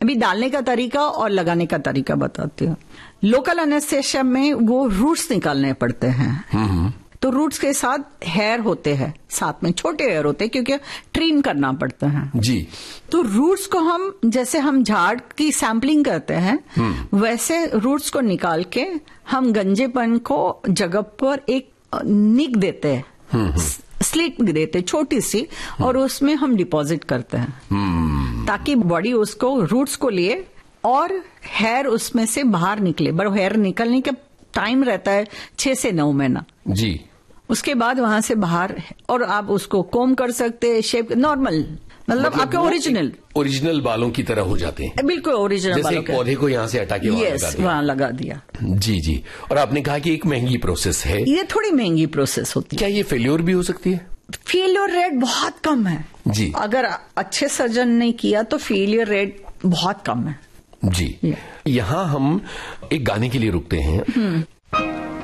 अभी डालने का तरीका और लगाने का तरीका बताती हूँ। लोकल एनेस्थेसिया में वो रूट्स निकालने पड़ते हैं, तो रूट्स के साथ हेयर होते हैं, साथ में छोटे हेयर होते हैं क्योंकि ट्रिम करना पड़ता है जी। तो रूट्स को हम, जैसे हम झाड़ की सैंपलिंग करते हैं, वैसे रूट्स को निकाल के हम गंजेपन को जगह पर एक निक देते हैं, स्लिट देते छोटी सी, और उसमें हम डिपॉजिट करते हैं ताकि बॉडी उसको रूट्स को लिए और हेयर उसमें से बाहर निकले। बट हेयर निकलने का टाइम रहता है 6 से 9 महीना जी। उसके बाद वहां से बाहर, और आप उसको कोम कर सकते हैं, शेप नॉर्मल, मतलब आपके ओरिजिनल बालों की तरह हो जाते हैं, बिल्कुल ओरिजिनल जैसे एक पौधे को यहाँ से हटा के वहां लगा दिया। जी जी। और आपने कहा कि एक महंगी प्रोसेस है, ये थोड़ी महंगी प्रोसेस होती है। क्या ये फेल्योर भी हो सकती है? फेलियर रेट बहुत कम है जी। अगर अच्छे सर्जन ने किया तो फेलियर रेट बहुत कम है जी। यहाँ हम एक गाने के लिए रुकते हैं।